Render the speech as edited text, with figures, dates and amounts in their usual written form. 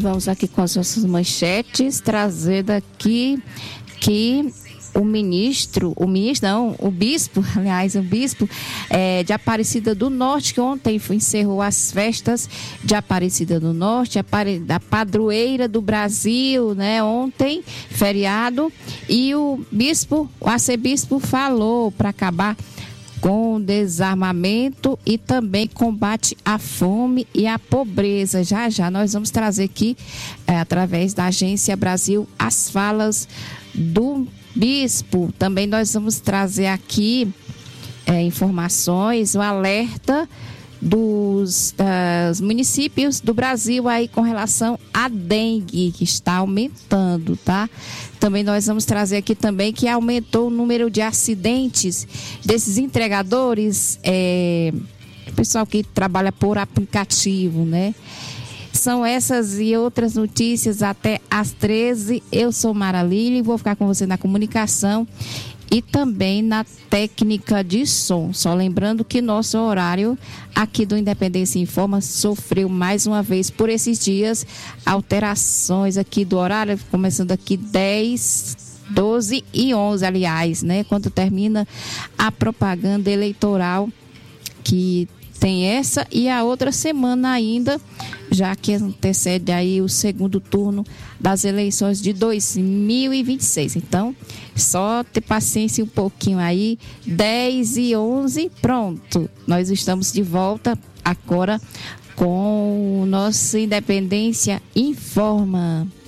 vamos aqui com as nossas manchetes, trazendo aqui que o bispo de Aparecida do Norte, que ontem encerrou as festas de Aparecida do Norte, da padroeira do Brasil, né? Ontem, feriado, e o arcebispo falou para acabar com desarmamento e também combate à fome e à pobreza. Já nós vamos trazer aqui, através da Agência Brasil, as falas do bispo. Também nós vamos trazer aqui informações, o alerta dos municípios do Brasil aí com relação à dengue, que está aumentando, tá? Também nós vamos trazer aqui também que aumentou o número de acidentes desses entregadores, pessoal que trabalha por aplicativo, né? São essas e outras notícias até às 13. Eu sou Mara Lili, vou ficar com você na comunicação e também na técnica de som. Só lembrando que nosso horário aqui do Independência Informa sofreu mais uma vez por esses dias alterações aqui do horário, começando aqui 10, 12 e 11, aliás, né? Quando termina a propaganda eleitoral, que tem essa e a outra semana ainda, já que antecede aí o segundo turno das eleições de 2026. Então, só ter paciência um pouquinho aí, 10 e 11, pronto. Nós estamos de volta agora com o nosso Independência Informa.